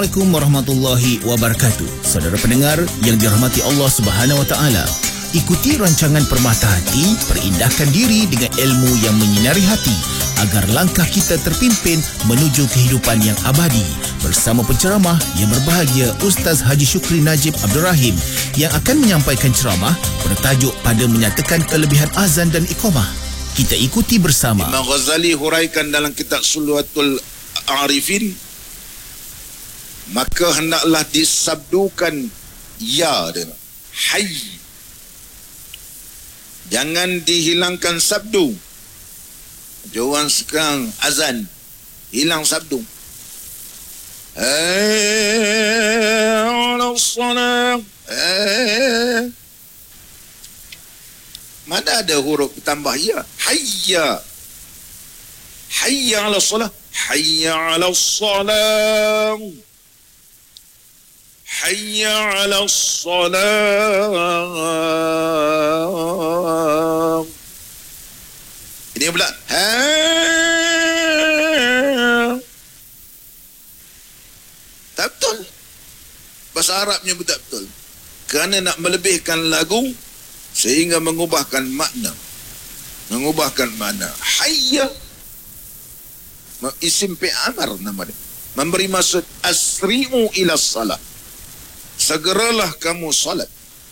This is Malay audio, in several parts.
Assalamualaikum warahmatullahi wabarakatuh. Saudara pendengar yang dirahmati Allah Subhanahu wa taala, ikuti rancangan Permata Hati, perindahkan diri dengan ilmu yang menyinari hati agar langkah kita terpimpin menuju kehidupan yang abadi. Bersama penceramah yang berbahagia Ustaz Haji Shukri Najib Abdul Rahim yang akan menyampaikan ceramah bertajuk pada menyatakan kelebihan azan dan iqamah. Kita ikuti bersama. Imam Ghazali huraikan dalam kitab Sulwatul Arifin, maka hendaklah disabdukan ya dia, hayy. Jangan dihilangkan sabdu. Orang sekarang azan hilang sabdu. Mana ada huruf tambah ya? Hayya. Hayya ala salah. Hayya ala salah. Hayya ala salah. Ini pula tak betul. Bahasa Arabnya pun tak betul. Kerana nak melebihkan lagu sehingga mengubahkan makna. Hayya isim fi'amar nama dia. Memberi maksud asri'u ila salat. Segeralah kamu salat.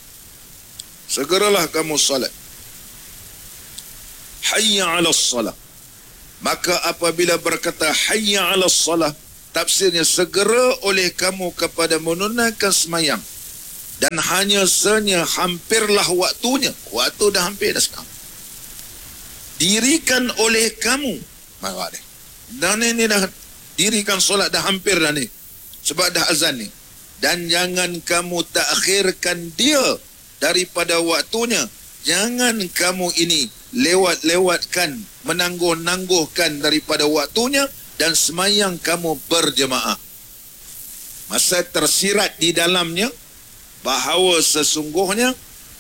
Hayya 'ala salat. Maka apabila berkata hayya 'ala salat, tafsirnya segera oleh kamu kepada menunaikan semayang. Dan hanya senya hampirlah waktunya. Waktu dah hampir dah sekarang. Dirikan oleh kamu. Maka dia. Dan ini dah dirikan solat dah hampir dah ni. Sebab dah azan ni. Dan jangan kamu takhirkan dia daripada waktunya. Jangan kamu ini lewat-lewatkan, menangguh-nangguhkan daripada waktunya dan semayang kamu berjemaah. Masa tersirat di dalamnya bahawa sesungguhnya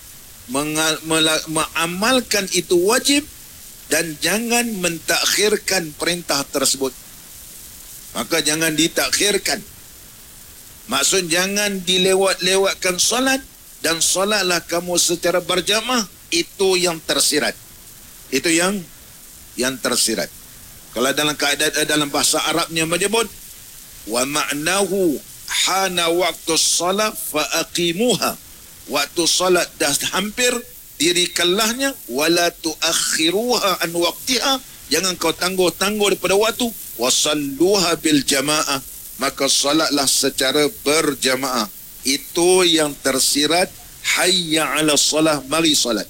mengamalkan itu wajib dan jangan mentakhirkan perintah tersebut. Maka jangan ditakhirkan. Maksud jangan dilewat-lewatkan solat dan solatlah kamu secara berjamaah. Itu yang tersirat. Itu yang tersirat. Kalau dalam kaedah dalam bahasa Arabnya menyebut wa ma'nahu hana waktu salat fa aqimuha. Waktu salat dah hampir, dirikanlahnya wala tuakhiruha an waqtiha. Jangan kau tangguh-tangguh daripada waktu. Wasalluha bil jamaah. Maka salatlah secara berjamaah. Itu yang tersirat hayya 'ala salah, mari salat.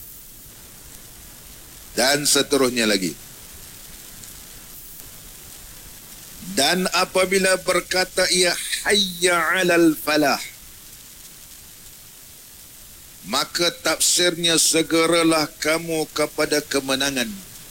Dan seterusnya lagi. Dan apabila berkata ia hayya 'alal falah, maka tafsirnya segeralah kamu kepada kemenangan.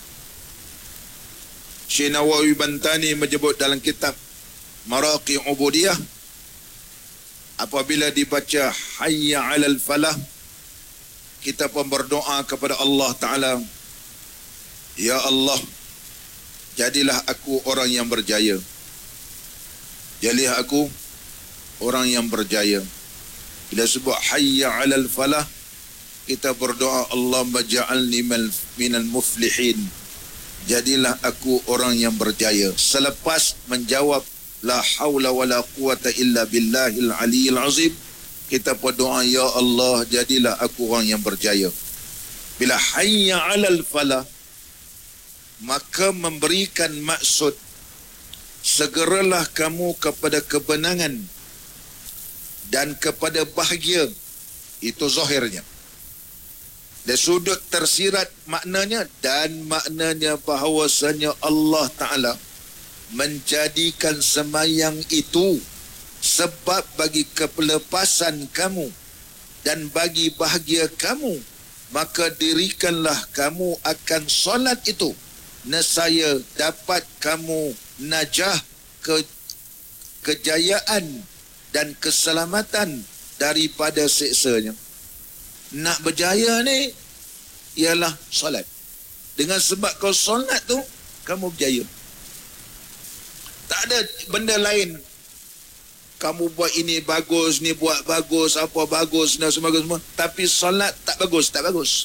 Syekh Nawawi Bantani menyebut dalam kitab Maraqi Ubudiyah, apabila dibaca hayya 'alal falah, kita pun berdoa kepada Allah Ta'ala, ya Allah, jadilah aku orang yang berjaya. Jadilah aku orang yang berjaya. Bila sebut hayya 'alal falah, kita berdoa, Allahumma ja'alni minal muflihin. Jadilah aku orang yang berjaya. Selepas menjawab la haula wala quwata illa billahil aliyil azim, kita berdoa, ya Allah, jadilah aku orang yang berjaya. Bila hayya 'alal falah, maka memberikan maksud segeralah kamu kepada kebenangan dan kepada bahagia. Itu zahirnya. Dari sudut tersirat maknanya, dan maknanya bahawasanya Allah Ta'ala menjadikan semayang itu sebab bagi kelepasan kamu dan bagi bahagia kamu, maka dirikanlah kamu akan solat itu, nescaya dapat kamu najah, kejayaan dan keselamatan daripada siksanya. Nak berjaya ni ialah solat. Dengan sebab kau solat tu, kamu berjaya. Tak ada benda lain kamu buat ini bagus, ni buat bagus, apa bagus dan semua. Tapi solat tak bagus, tak bagus.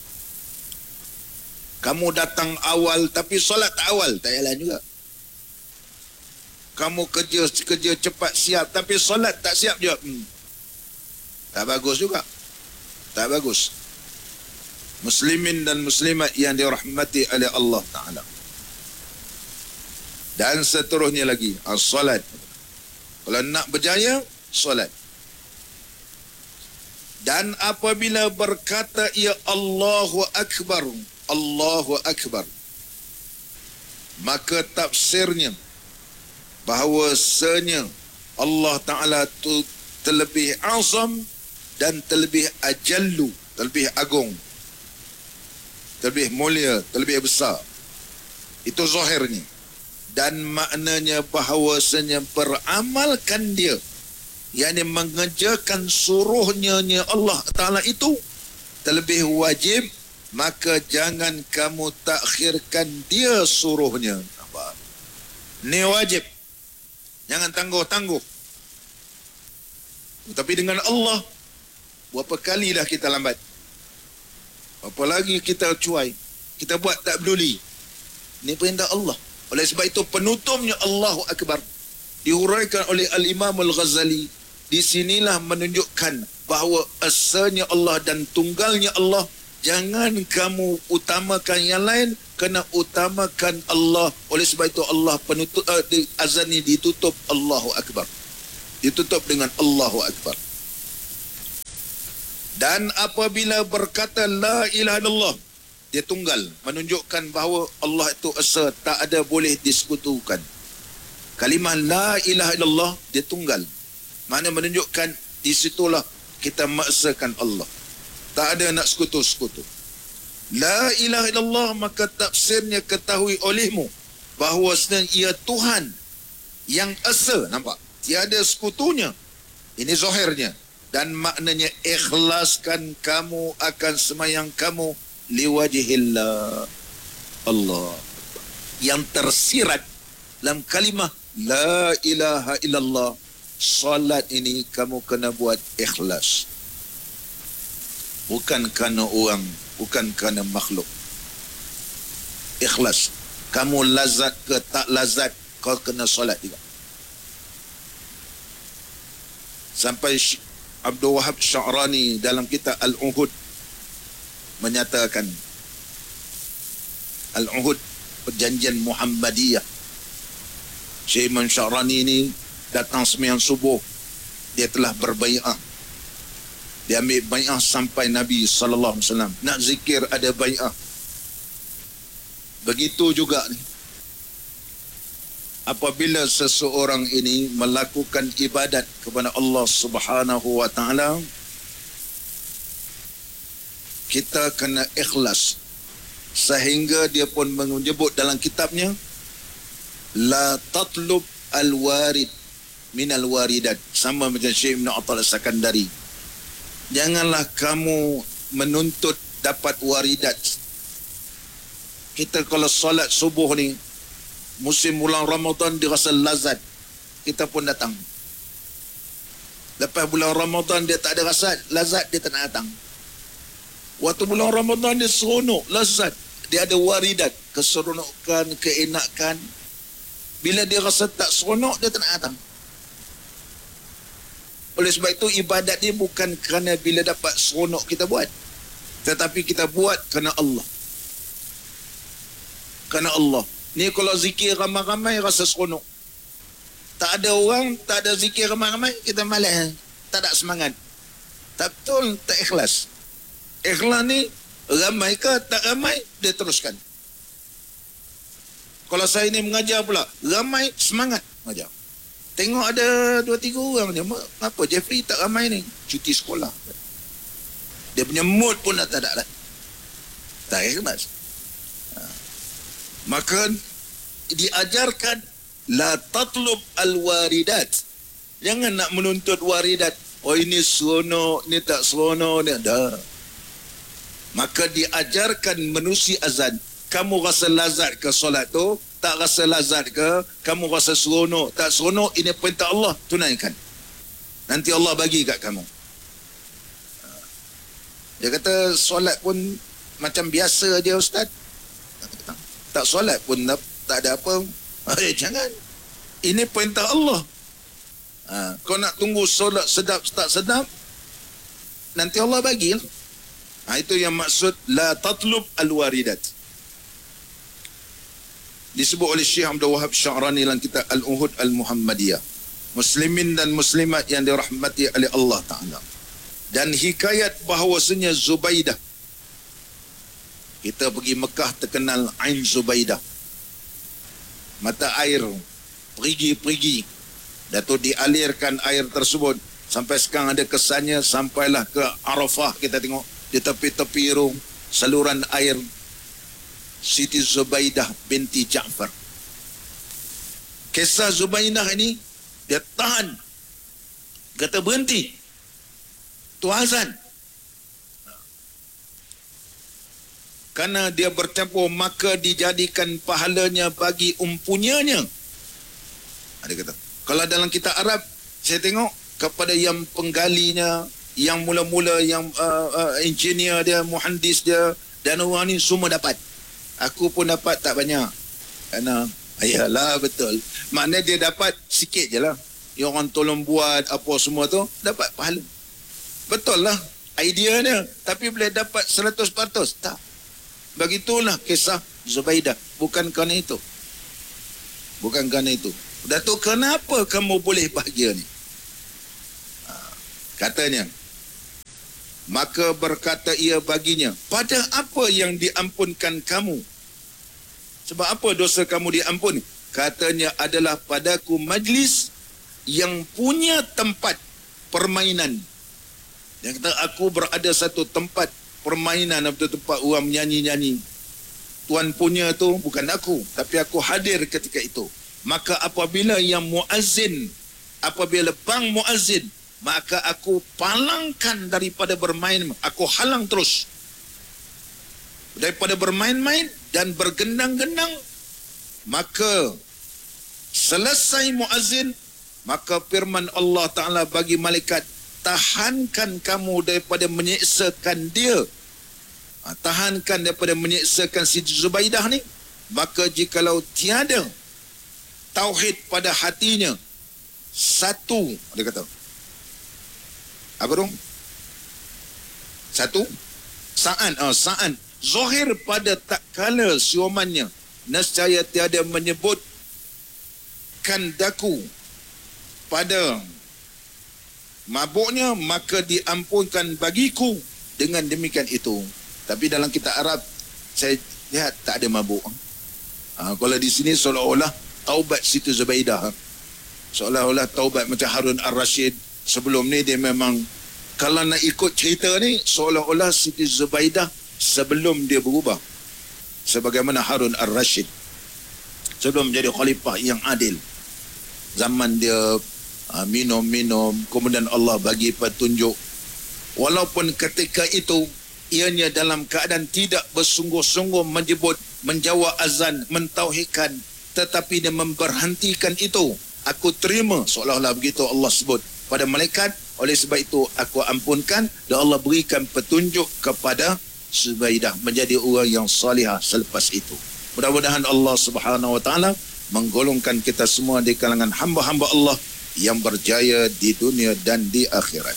Kamu datang awal tapi solat tak awal, tak jalan juga. Kamu kerja cepat siap tapi solat tak siap juga. Tak bagus juga. Tak bagus. Muslimin dan muslimat yang dirahmati oleh Allah Ta'ala. Dan seterusnya lagi, as-salat. Kalau nak berjaya, solat. Dan apabila berkata ia Allahu Akbar, Allahu Akbar, maka tafsirnya bahawasanya Allah Ta'ala tu terlebih azam dan terlebih ajallu, terlebih agung, terlebih mulia, terlebih besar. Itu zahirnya. Dan maknanya bahawasanya beramalkan dia, yakni mengerjakan suruhnya Allah Ta'ala itu terlebih wajib, maka jangan kamu takhirkan dia suruhnya. Ini wajib, jangan tangguh-tangguh. Tapi dengan Allah, berapa kali dah kita lambat, berapa lagi kita cuai, kita buat tak peduli. Ini perintah Allah. Oleh sebab itu penutupnya Allahu Akbar dihuraikan oleh Al-Imam Al-Ghazali. Di sinilah menunjukkan bahawa asanya Allah dan tunggalnya Allah. Jangan kamu utamakan yang lain, kena utamakan Allah. Oleh sebab itu Allah penutup azan ini ditutup Allahu Akbar. Ditutup dengan Allahu Akbar. Dan apabila berkata la ilaha illallah, dia tunggal, menunjukkan bahawa Allah itu esa, tak ada boleh disekutukan. Kalimah la ilaha illallah, dia tunggal. Mana menunjukkan di situlah kita maksakan Allah. Tak ada nak sekutu-sekutu. La ilaha illallah, maka tafsirnya ketahui olehmu bahawa ia Tuhan yang esa, nampak? Tiada sekutunya. Ini zahirnya. Dan maknanya ikhlaskan kamu akan semayang kamu liwajihillah. Allah yang tersirat dalam kalimah la ilaha illallah. Salat ini kamu kena buat ikhlas, bukan kerana orang, bukan kerana makhluk. Ikhlas. Kamu lazat ke tak lazat, kau kena solat juga. Sampai Abdul Wahab Sya'rani dalam kitab Al-Uhud menyatakan, Al-Uhud, perjanjian Muhammadiyah. Syekh Imam Sya'rani ini datang sembahyang subuh, dia telah berbai'ah. Dia ambil bai'ah sampai Nabi sallallahu alaihi wasallam. Nak zikir ada bai'ah. Begitu juga ni, apabila seseorang ini melakukan ibadat kepada Allah Subhanahu wa taala, kita kena ikhlas. Sehingga dia pun menyebut dalam kitabnya, la tatlub al-warid minal waridat. Sama macam Syekh Ibn Attal As-Sakandari. Janganlah kamu menuntut dapat waridat. Kita kalau solat subuh ni, musim bulan Ramadan dirasa lazat, kita pun datang. Lepas bulan Ramadan dia tak ada rasa lazat, dia tak nak datang. Waktu bulan Ramadan dia seronok, lazat, dia ada waridat, keseronokan, keenakan. Bila dia rasa tak seronok, dia tak nak datang. Oleh sebab itu ibadat ni bukan kerana bila dapat seronok kita buat, tetapi kita buat kerana Allah. Kerana Allah. Ni kalau zikir ramai-ramai rasa seronok. Tak ada orang, tak ada zikir ramai-ramai, kita malas, tak ada semangat. Tak betul, tak ikhlas. Ikhlas ni ramai ke tak ramai, dia teruskan. Kalau saya ni mengajar pula, ramai semangat mengajar. Tengok ada 2-3 orang je, apa Jeffrey tak ramai ni, cuti sekolah. Dia punya mood pun dah tak ada lah. Tak ikhlas. Maka diajarkan la tatlub al-waridat. Jangan nak menuntut waridat. Oh ini seronok, ni tak seronok, ni ada. Maka diajarkan menusi azan. Kamu rasa lazat ke solat tu, tak rasa lazat ke, kamu rasa seronok, tak seronok, ini perintah Allah, tunaikan. Nanti Allah bagi kat kamu. Dia kata solat pun macam biasa je ustaz. Tak solat pun tak ada apa. Jangan. Ini perintah Allah. Kau nak tunggu solat sedap tak sedap, nanti Allah bagi. Itu yang maksud la tatlub al-waridat. Disebut oleh Syekh Abdul Wahab Sya'rani dalam kitab Al-Uhud Al-Muhammadiyah. Muslimin dan muslimat yang dirahmati oleh Allah Ta'ala. Dan hikayat bahawasanya Zubaidah, kita pergi Mekah terkenal Ain Zubaidah, mata air perigi-perigi, Datuk dialirkan air tersebut sampai sekarang ada kesannya. Sampailah ke Arafah, kita tengok di tepi-tepi itu saluran air Siti Zubaidah binti Ja'far. Kisah Zubaidah ini, dia tahan, kata berhenti, tu azan. Karena dia bercampur, maka dijadikan pahalanya bagi umpunyanya. Dia kata, kalau dalam kitab Arab, saya tengok kepada yang penggalinya, yang mula-mula, yang engineer dia, muhandis dia, dan orang ni semua dapat. Aku pun dapat tak banyak. Kerana, ayalah betul. Maknanya dia dapat sikit je lah. Yang orang tolong buat apa semua tu, dapat pahala. Betul lah idea dia. Tapi boleh dapat 100%? Tak. Begitulah kisah Zubaidah. Bukan kerana itu. Bukan kerana itu. Datuk, kenapa kamu boleh bahagia ni? Katanya, maka berkata ia baginya, pada apa yang diampunkan kamu? Sebab apa dosa kamu diampuni? Katanya, adalah padaku majlis yang punya tempat permainan. Dia kata, aku berada satu tempat permainan, atau tempat orang menyanyi-nyanyi. Tuan punya tu bukan aku, tapi aku hadir ketika itu. Maka apabila yang muazzin, apabila bang muazzin, maka aku palangkan daripada bermain, aku halang terus daripada bermain-main dan bergendang-gendang. Maka selesai muazzin, maka firman Allah Ta'ala bagi malaikat, tahankan kamu daripada menyeksakan dia. Tahankan daripada menyeksakan Siti Zubaidah ni. Maka jikalau tiada tauhid pada hatinya, satu, dia kata, apa dong? Satu saat zahir pada tak kala siumannya, nescaya tiada menyebutkan daku pada mabuknya, maka diampunkan bagiku dengan demikian itu. Tapi dalam kitab Arab saya lihat tak ada mabuk. Kalau di sini seolah-olah taubat Siti Zubaidah, seolah-olah taubat macam Harun Ar-Rashid. Sebelum ni dia memang, kalau nak ikut cerita ni, seolah-olah Siti Zubaidah sebelum dia berubah, sebagaimana Harun Ar-Rashid sebelum menjadi khalifah yang adil. Zaman dia minum-minum, kemudian Allah bagi petunjuk. Walaupun ketika itu ianya dalam keadaan tidak bersungguh-sungguh menyebut, menjawab azan, mentauhidkan, tetapi dia memberhentikan itu. Aku terima, seolah-olah begitu Allah sebut pada malaikat. Oleh sebab itu aku ampunkan, dan Allah berikan petunjuk kepada Zubaidah menjadi orang yang salihah selepas itu. Mudah-mudahan Allah Subhanahu Wa Taala menggolongkan kita semua di kalangan hamba-hamba Allah yang berjaya di dunia dan di akhirat.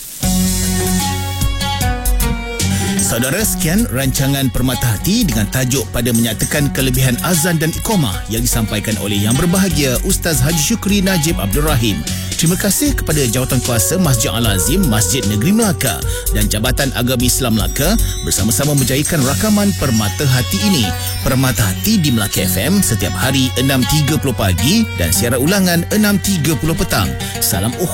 Saudara, sekian rancangan Permata Hati dengan tajuk pada menyatakan kelebihan azan dan iqamah yang disampaikan oleh yang berbahagia Ustaz Haji Syukri Najib Abdul Rahim. Terima kasih kepada Jawatankuasa Masjid Al-Azim, Masjid Negeri Melaka dan Jabatan Agama Islam Melaka bersama-sama menjayakan rakaman Permata Hati ini. Permata Hati di Melaka FM setiap hari 6.30 pagi dan siaran ulangan 6.30 petang. Salam ukhuwah.